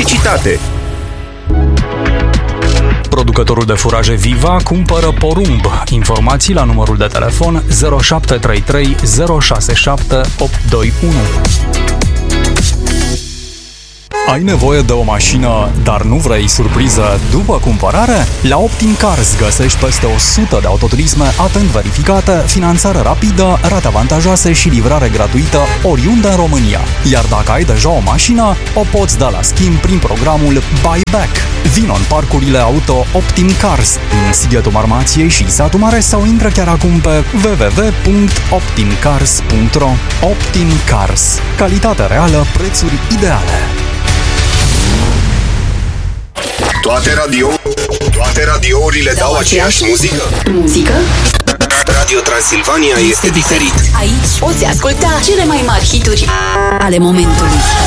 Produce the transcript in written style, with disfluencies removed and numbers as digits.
electricitate. Producătorul de furaje Viva cumpără porumb. Informații la numărul de telefon 0733 067 821. Ai nevoie de o mașină, dar nu vrei surpriză după cumpărare? La Optim Cars găsești peste 100 de autoturisme atent verificate, finanțare rapidă, rate avantajoase și livrare gratuită oriunde în România. Iar dacă ai deja o mașină, o poți da la schimb prin programul Buyback. Vino în parcurile auto Optim Cars din Sighetul Marmației și Satul Mare sau intră chiar acum pe www.optimcars.ro. Optim Cars. Calitate reală, prețuri ideale. Toate radiourile dau aceeași muzică? Muzică? Radio Transilvania este diferit. Aici poți asculta cele mai mari hituri ale momentului.